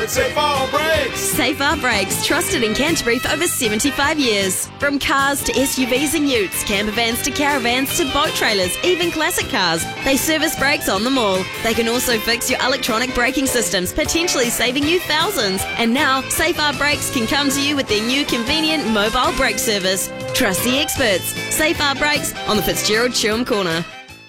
Safe Brakes. Safe Brakes, trusted in Canterbury for over 75 years. From cars to SUVs and utes, camper vans to caravans to boat trailers, even classic cars, they service brakes on them all. They can also fix your electronic braking systems, potentially saving you thousands. And now, Safe Brakes can come to you with their new convenient mobile brake service. Trust the experts. Safe Brakes on the Fitzgerald Chilm Corner.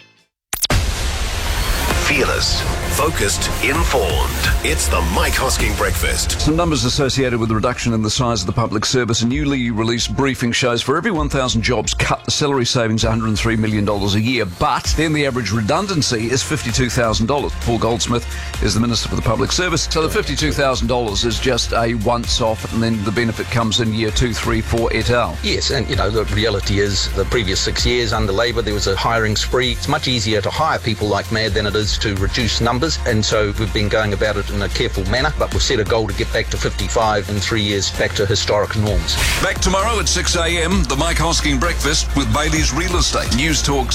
Fearless, focused, informed. It's the Mike Hosking Breakfast. Some numbers associated with the reduction in the size of the public service. A newly released briefing shows for every 1,000 jobs cut, the salary savings $103 million a year, but then the average redundancy is $52,000. Paul Goldsmith is the Minister for the Public Service. So the $52,000 is just a once-off, and then the benefit comes in year 2, 3, 4 et al. Yes, and the reality is the previous 6 years under Labor there was a hiring spree. It's much easier to hire people like mad than it is to reduce numbers, and so we've been going about it in a careful manner, but we've set a goal to get back to 55 in 3 years, back to historic norms. Back tomorrow at 6 a.m, the Mike Hosking Breakfast with Bailey's Real Estate. News Talk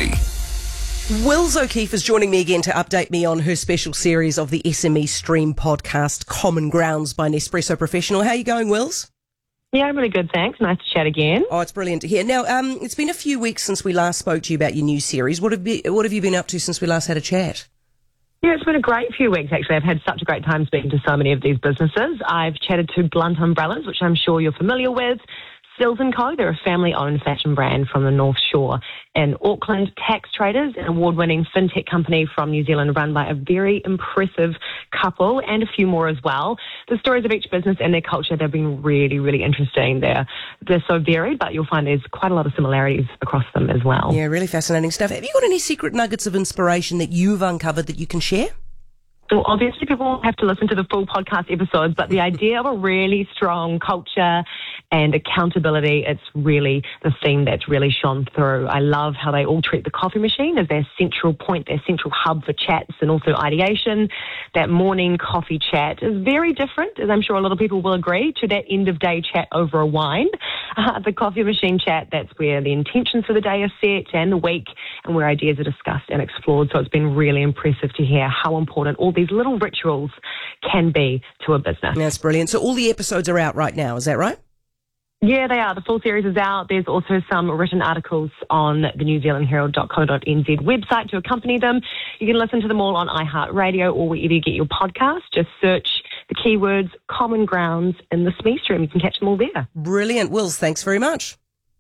ZB. Wills O'Keefe is joining me again to update me on her special series of the SME Stream podcast, Common Grounds by Nespresso Professional. How are you going, Wills? Yeah, I'm really good, thanks. Nice to chat again. Oh, it's brilliant to hear. Now, it's been a few weeks since we last spoke to you about your new series. What have you been up to since we last had a chat? Yeah, it's been a great few weeks, actually. I've had such a great time speaking to so many of these businesses. I've chatted to Blunt Umbrellas, which I'm sure you're familiar with. Sills & Co., they're a family-owned fashion brand from the North Shore. And Auckland Tax Traders, an award-winning fintech company from New Zealand run by a very impressive couple, and a few more as well. The stories of each business and their culture, they've been really, really interesting. They're so varied, but you'll find there's quite a lot of similarities across them as well. Yeah, really fascinating stuff. Have you got any secret nuggets of inspiration that you've uncovered that you can share? So obviously people have to listen to the full podcast episodes, but the idea of a really strong culture and accountability, it's really the theme that's really shone through. I love how they all treat the coffee machine as their central point, their central hub for chats and also ideation. That morning coffee chat is very different, as I'm sure a lot of people will agree, to that end-of-day chat over a wine. The coffee machine chat, that's where the intentions for the day are set and the week, and where ideas are discussed and explored. So it's been really impressive to hear how important all these little rituals can be to a business. That's brilliant. So all the episodes are out right now, is that right? Yeah, they are. The full series is out. There's also some written articles on the newzealandherald.co.nz website to accompany them. You can listen to them all on iHeartRadio or wherever you get your podcast. Just search the keywords Common Grounds in the SME Stream. You can catch them all there. Brilliant. Wills, thanks very much.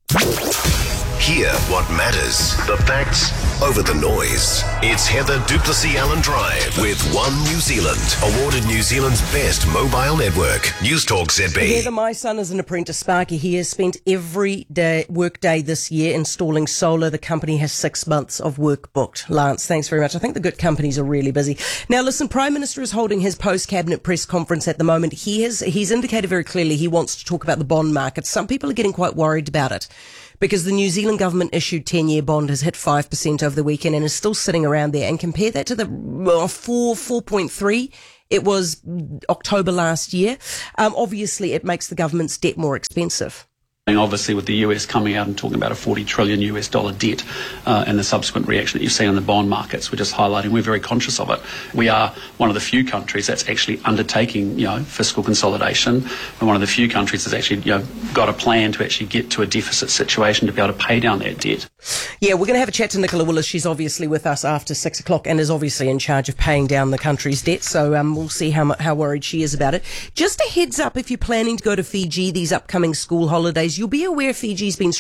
Hear what matters. The facts over the noise. It's Heather Duplessis Allen Drive with One New Zealand, awarded New Zealand's best mobile network. News Talk ZB. Heather, my son is an apprentice sparky. He has spent every work day this year installing solar. The company has 6 months of work booked. Lance, thanks very much. I think the good companies are really busy. Now, listen, Prime Minister is holding his post-cabinet press conference at the moment. He's indicated very clearly he wants to talk about the bond market. Some people are getting quite worried about it, because the New Zealand government issued 10-year bond has hit 5% over the weekend and is still sitting around there. And compare that to the 4.3 it was October last year. Obviously, it makes the government's debt more expensive. Obviously, with the US coming out and talking about a $40 trillion US debt and the subsequent reaction that you've seen in the bond markets, we're just highlighting we're very conscious of it. We are one of the few countries that's actually undertaking, fiscal consolidation, and one of the few countries that's actually, got a plan to actually get to a deficit situation to be able to pay down that debt. Yeah, we're going to have a chat to Nicola Willis. She's obviously with us after 6 o'clock and is obviously in charge of paying down the country's debt. So we'll see how worried she is about it. Just a heads up, if you're planning to go to Fiji these upcoming school holidays, you'll be aware Fiji's been